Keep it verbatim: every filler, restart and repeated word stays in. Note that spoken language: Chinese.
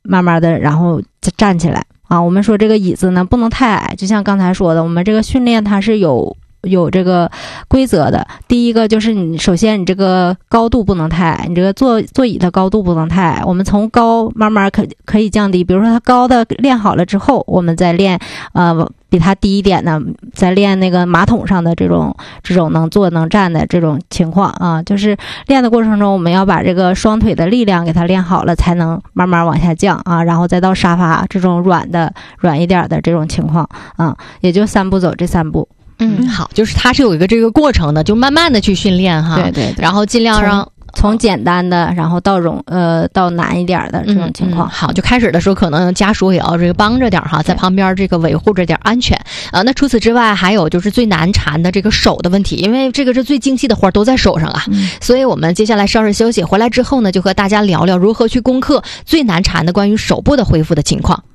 慢慢的然后站起来啊。我们说这个椅子呢不能太矮，就像刚才说的，我们这个训练它是有有这个规则的。第一个就是你首先你这个高度不能太矮，你这个座座椅的高度不能太矮，我们从高慢慢可可以降低，比如说它高的练好了之后，我们再练呃比它低一点的，再练那个马桶上的这种这种能坐能站的这种情况啊。就是练的过程中，我们要把这个双腿的力量给它练好了，才能慢慢往下降啊，然后再到沙发这种软的软一点的这种情况啊，也就三步走这三步。 嗯，好，就是它是有一个这个过程的，就慢慢的去训练哈， 对 对, 对， 然后尽量让从简单的，然后到容呃到难一点的这种情况、 嗯嗯。好，就开始的时候可能家属也要这个帮着点哈，在旁边这个维护着点安全。呃，那除此之外，还有就是最难缠的这个手的问题，因为这个是最精细的活都在手上啊、嗯，所以我们接下来稍事休息，回来之后呢，就和大家聊聊如何去攻克最难缠的关于手部的恢复的情况。